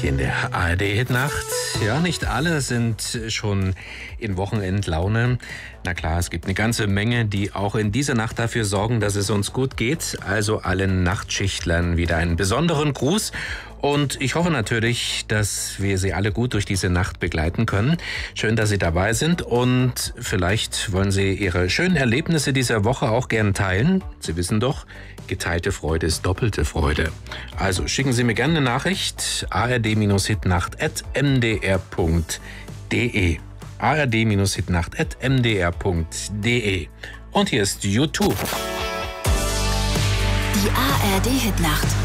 Hier in der ARD-Hitnacht. Ja, nicht alle sind schon in Wochenendlaune. Na klar, es gibt eine ganze Menge, die auch in dieser Nacht dafür sorgen, dass es uns gut geht. Also allen Nachtschichtlern wieder einen besonderen Gruß. Und ich hoffe natürlich, dass wir Sie alle gut durch diese Nacht begleiten können. Schön, dass Sie dabei sind und vielleicht wollen Sie Ihre schönen Erlebnisse dieser Woche auch gern teilen. Sie wissen doch, geteilte Freude ist doppelte Freude. Also schicken Sie mir gerne eine Nachricht, ard-hitnacht@mdr.de. ard-hitnacht@mdr.de. Und hier ist YouTube. Die ARD-Hitnacht.